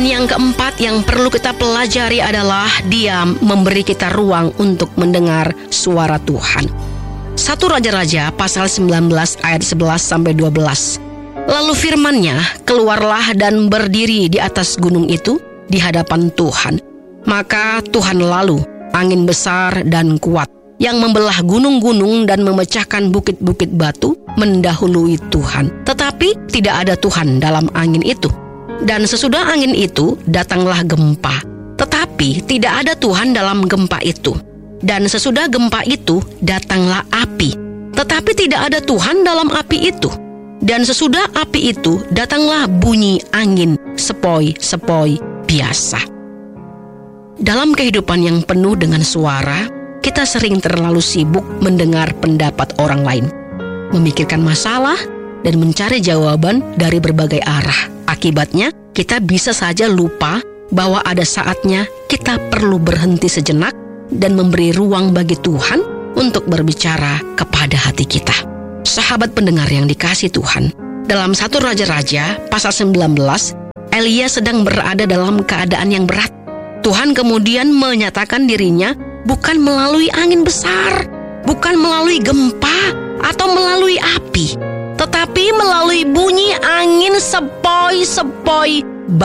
yang keempat yang perlu kita pelajari adalah diam memberi kita ruang untuk mendengar suara Tuhan. 1 Raja-Raja pasal 19 ayat 11-12. Lalu firman-Nya, keluarlah dan berdiri di atas gunung itu di hadapan Tuhan. Maka Tuhan lalu, angin besar dan kuat yang membelah gunung-gunung dan memecahkan bukit-bukit batu mendahului Tuhan. Tetapi tidak ada Tuhan dalam angin itu. Dan sesudah angin itu datanglah gempa. Tetapi tidak ada Tuhan dalam gempa itu. Dan sesudah gempa itu datanglah api. Tetapi tidak ada Tuhan dalam api itu. Dan sesudah api itu datanglah bunyi angin sepoi-sepoi biasa. Dalam kehidupan yang penuh dengan suara, kita sering terlalu sibuk mendengar pendapat orang lain, memikirkan masalah, dan mencari jawaban dari berbagai arah. Akibatnya, kita bisa saja lupa bahwa ada saatnya kita perlu berhenti sejenak dan memberi ruang bagi Tuhan untuk berbicara kepada hati kita. Sahabat pendengar yang dikasihi Tuhan, dalam 1 Raja-Raja pasal 19, Elia sedang berada dalam keadaan yang berat. Tuhan kemudian menyatakan dirinya bukan melalui angin besar, bukan melalui gempa atau melalui api, tetapi melalui bunyi angin sepoi-sepoi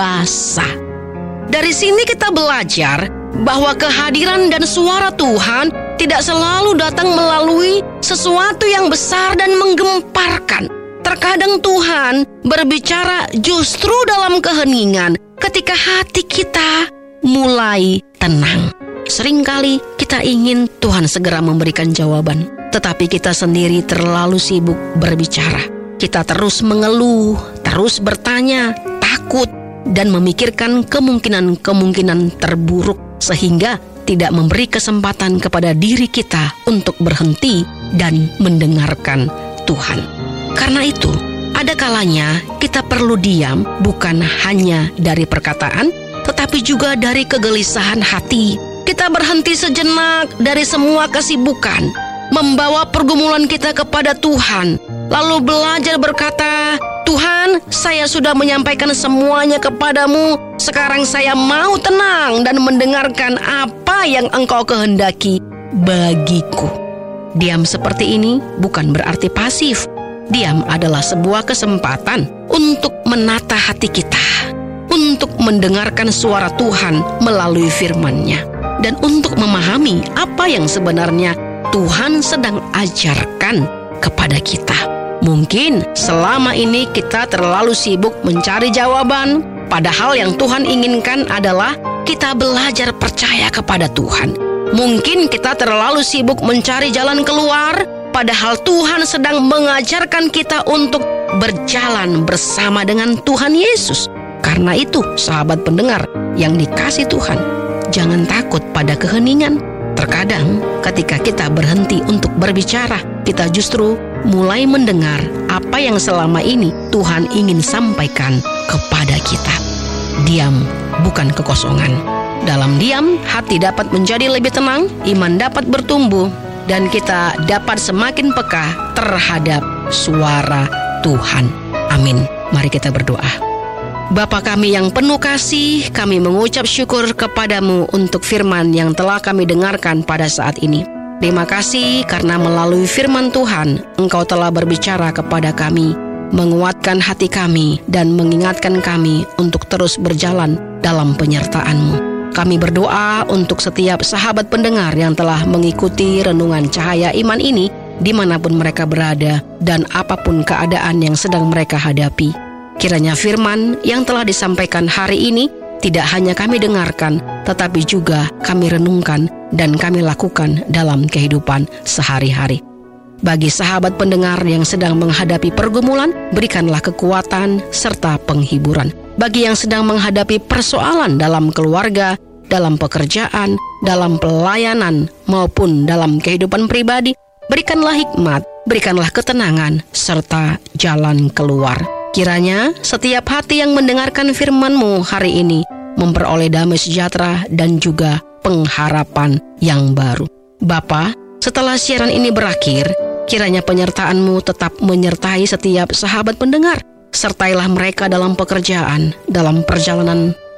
basah. Dari sini kita belajar bahwa kehadiran dan suara Tuhan tidak selalu datang melalui sesuatu yang besar dan menggemparkan. Terkadang Tuhan berbicara justru dalam keheningan ketika hati kita mulai tenang. Seringkali kita ingin Tuhan segera memberikan jawaban, tetapi kita sendiri terlalu sibuk berbicara. Kita terus mengeluh, terus bertanya, takut, dan memikirkan kemungkinan-kemungkinan terburuk, sehingga tidak memberi kesempatan kepada diri kita untuk berhenti dan mendengarkan Tuhan. Karena itu, ada kalanya kita perlu diam bukan hanya dari perkataan, tetapi juga dari kegelisahan hati. Kita berhenti sejenak dari semua kesibukan, membawa pergumulan kita kepada Tuhan, lalu belajar berkata, Tuhan, saya sudah menyampaikan semuanya kepadamu. Sekarang saya mau tenang dan mendengarkan apa yang Engkau kehendaki bagiku. Diam seperti ini bukan berarti pasif. Diam adalah sebuah kesempatan untuk menata hati kita, untuk mendengarkan suara Tuhan melalui firman-Nya, dan untuk memahami apa yang sebenarnya Tuhan sedang ajarkan kepada kita. Mungkin selama ini kita terlalu sibuk mencari jawaban, padahal yang Tuhan inginkan adalah kita belajar percaya kepada Tuhan. Mungkin kita terlalu sibuk mencari jalan keluar, padahal Tuhan sedang mengajarkan kita untuk berjalan bersama dengan Tuhan Yesus. Karena itu, sahabat pendengar yang dikasihi Tuhan, jangan takut pada keheningan. Terkadang ketika kita berhenti untuk berbicara, kita justru mulai mendengar apa yang selama ini Tuhan ingin sampaikan kepada kita. Diam bukan kekosongan. Dalam diam, hati dapat menjadi lebih tenang, iman dapat bertumbuh, dan kita dapat semakin peka terhadap suara Tuhan. Amin. Mari kita berdoa. Bapa kami yang penuh kasih, kami mengucap syukur kepadamu untuk firman yang telah kami dengarkan pada saat ini. Terima kasih karena melalui firman Tuhan, Engkau telah berbicara kepada kami, menguatkan hati kami, dan mengingatkan kami untuk terus berjalan dalam penyertaan-Mu. Kami berdoa untuk setiap sahabat pendengar yang telah mengikuti renungan cahaya iman ini, dimanapun mereka berada, dan apapun keadaan yang sedang mereka hadapi. Kiranya firman yang telah disampaikan hari ini tidak hanya kami dengarkan, tetapi juga kami renungkan dan kami lakukan dalam kehidupan sehari-hari. Bagi sahabat pendengar yang sedang menghadapi pergumulan, berikanlah kekuatan serta penghiburan. Bagi yang sedang menghadapi persoalan dalam keluarga, dalam pekerjaan, dalam pelayanan, maupun dalam kehidupan pribadi, berikanlah hikmat, berikanlah ketenangan, serta jalan keluar. Kiranya setiap hati yang mendengarkan firman-Mu hari ini memperoleh damai sejahtera dan juga pengharapan yang baru. Bapa, setelah siaran ini berakhir, kiranya penyertaan-Mu tetap menyertai setiap sahabat pendengar. Sertailah mereka dalam pekerjaan, dalam perjalanan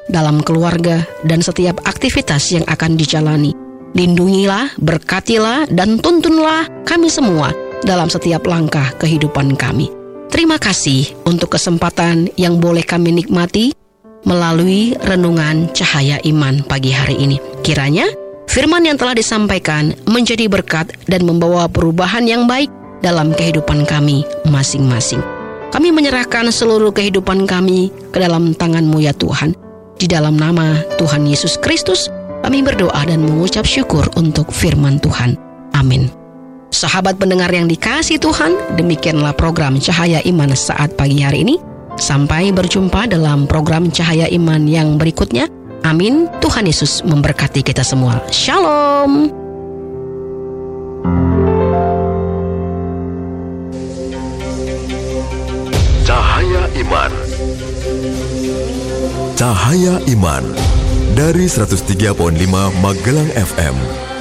dalam keluarga, dan setiap aktivitas yang akan dijalani. Lindungilah, berkatilah, dan tuntunlah kami semua dalam setiap langkah kehidupan kami. Terima kasih untuk kesempatan yang boleh kami nikmati melalui renungan Cahaya Iman pagi hari ini. Kiranya firman yang telah disampaikan menjadi berkat dan membawa perubahan yang baik dalam kehidupan kami masing-masing. Kami menyerahkan seluruh kehidupan kami ke dalam tangan-Mu ya Tuhan. Di dalam nama Tuhan Yesus Kristus, kami berdoa dan mengucap syukur untuk firman Tuhan. Amin. Sahabat pendengar yang dikasihi Tuhan, demikianlah program Cahaya Iman saat pagi hari ini. Sampai berjumpa dalam program Cahaya Iman yang berikutnya. Amin. Tuhan Yesus memberkati kita semua. Shalom. Cahaya Iman. Cahaya Iman dari 103.5 Magelang FM.